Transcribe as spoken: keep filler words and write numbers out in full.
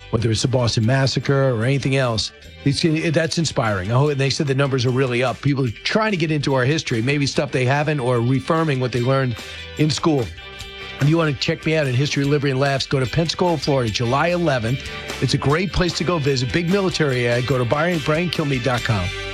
whether it's the Boston Massacre or anything else. It's, that's inspiring. Oh, and they said the numbers are really up. People are trying to get into our history, maybe stuff they haven't, or reaffirming what they learned in school. If you want to check me out in History, Liberty, and Laughs, go to Pensacola, Florida, July eleventh. It's a great place to go visit. Big military ad. Go to brian kilmeade dot com.